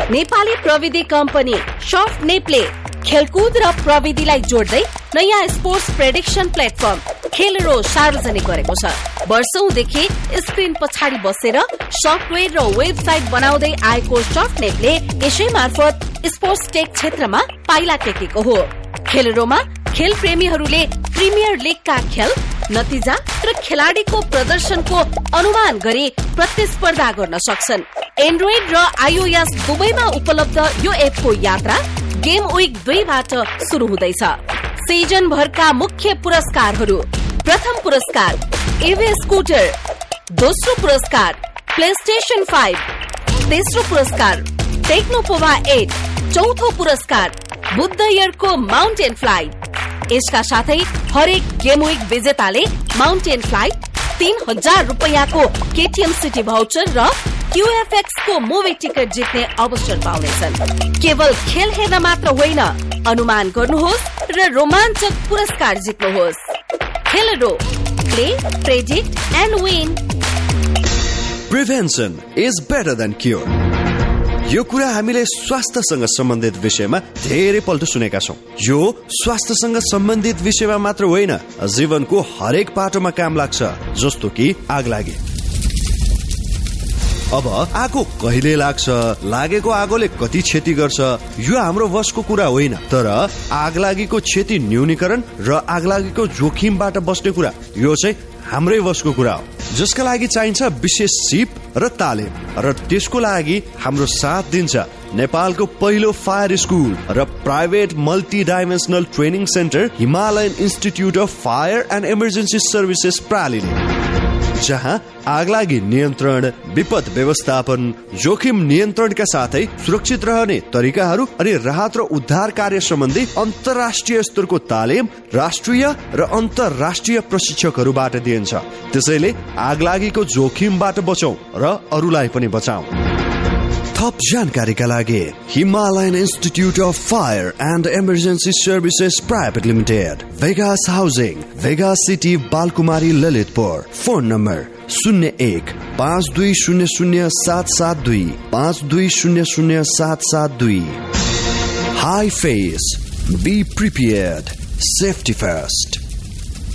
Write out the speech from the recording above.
नेपाली प्रविधि company soft नेपले खेलकुद र प्रविधिलाई जोड्दै नयाँ स्पोर्ट्स प्रेडिक्सन प्लेटफर्म खेलरो सार्वजनिक गरेको छ। वर्षौंदेखि स्क्रिन पछाडि बसेर सफ्टवेयर र वेबसाइट बनाउँदै आएको सफ्ट नेपले यसै मार्फत स्पोर्ट्स टेक क्षेत्रमा पाइला टेकेको हो। खेलरोमा खेल प्रेमीहरूले प्रिमियर लिगका खेल, नतिजा र खेलाडीको प्रदर्शनको अनुमान गरी प्रतिस्पर्धा गर्न सक्छन्। एन्ड्रोइड र iOS दुवैमा उपलब्ध यो एपको यात्रा गेम विक 2 बाट सुरु हुँदैछ। सिजन भरका मुख्य पुरस्कारहरू: प्रथम पुरस्कार एवे स्कुटर, दोस्रो पुरस्कार प्लेस्टेशन 5, तेस्रो पुरस्कार टेक्नोपोवा 8, चौथो पुरस्कार बुद्ध इयरको माउन्टेन फ्लाइट। यसका साथै हरेक गेम विक विजेताले mountain flight, 3000 रुपैयाँको KTM city voucher र QFX को मुभी टिकट जित्ने अवसर पाउनेछन्। केवल खेल हेर्न मात्र होइन, अनुमान गर्नुहोस् र रोमाञ्चक पुरस्कार जित्नुहोस्। खेलरो, play, predict and win. Prevention is better than cure. यो कुरा हामीले स्वास्थ्यसँग सम्बन्धित विषयमा धेरै पल्ट सुनेका छौं। यो स्वास्थ्यसँग सम्बन्धित विषयमा मात्र होइन, जीवनको हरेक पाटोमा काम लाग्छ, जस्तो कि आगलागी। अब आगो कहिले लाग्छ, लागेको आगोले कति क्षति गर्छ, यो हाम्रो वशको कुरा होइन। तर आगलागीको क्षति न्यूनीकरण र आगलागीको जोखिमबाट बस्ने कुरा, यो चाहिँ हाम्रै वशको कुरा हो, जसका लागि चाहिन्छ विशेष सिप र तालिम। र त्यसको लागि हाम्रो साथ दिन्छ नेपालको पहिलो फायर स्कुल र private multi dimensional training centre Himalayan institute of fire and emergency services प्रालिले, जहाँ आगलागी नियन्त्रण, विपद व्यवस्थापन, जोखिम नियन्त्रणका साथै सुरक्षित रहने तरिकाहरू अनि राहत र उद्धार कार्य सम्बन्धी अन्तर्राष्ट्रिय स्तरको तालिम राष्ट्रिय र अन्तर्राष्ट्रिय प्रशिक्षकहरूबाट दिइन्छ। त्यसैले आगलागीको जोखिमबाट बचौं र अरूलाई पनि बचाऊ। थप जानकारीका लागि Himalayan institute of fire and emergency services private limited, Vegas housing, Vegas city, Balkumari, Lalitpur. Phone number 01-5200-772 5200-772। High face, be prepared, safety first.